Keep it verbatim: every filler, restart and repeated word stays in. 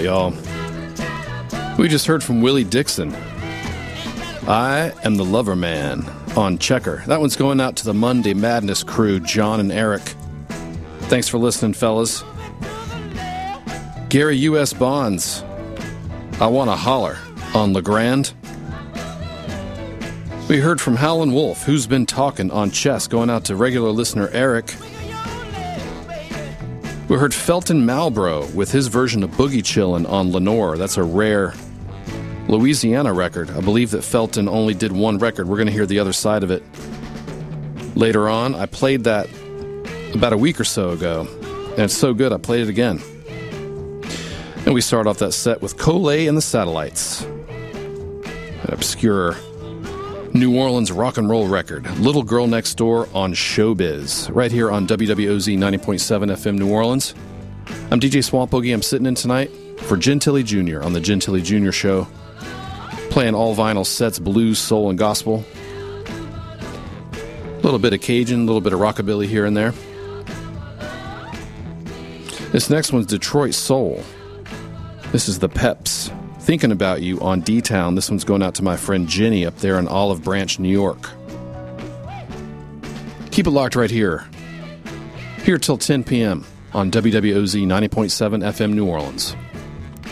y'all. We just heard from Willie Dixon. I Am the Lover Man on Checker. That one's going out to the Monday Madness crew, John and Eric. Thanks for listening, fellas. Gary U S. Bonds, I Want to Holler on LeGrand. We heard from Howlin' Wolf, Who's Been Talking on Chess, going out to regular listener Eric. We heard Felton Malbro with his version of Boogie Chillin' on Lenore. That's a rare Louisiana record. I believe that Felton only did one record. We're going to hear the other side of it later on. I played that about a week or so ago, and it's so good I played it again. And we start off that set with Coley and the Satellites, an obscure New Orleans rock and roll record, Little Girl Next Door on Showbiz, right here on W W O Z ninety point seven F M New Orleans. I'm D J Swamp Boogie. I'm sitting in tonight for Gentilly Junior on the Gentilly Junior Show, playing all vinyl sets, blues, soul, and gospel. A little bit of Cajun, a little bit of rockabilly here and there. This next one's Detroit Soul. This is the Peps, Thinking About You on D-Town. This one's going out to my friend Jenny up there in Olive Branch, New York. Keep it locked right here. Here till ten p.m. on W W O Z ninety point seven F M New Orleans.